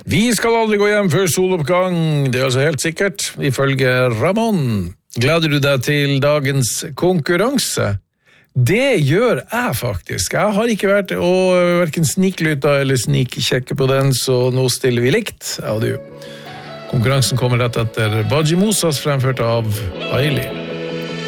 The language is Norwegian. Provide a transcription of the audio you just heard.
Vi skal aldri gå hjem før soloppgang, det er altså helt sikkert, ifølge Ramon. Gleder du deg til dagens konkurranse? Det gjør jeg faktisk. Jeg har ikke vært hverken sniklytta eller snikkjekke på den, så nå stiller vi likt. Ja, du. Konkurransen kommer rett etter Baji Mosas fremført av Hailey.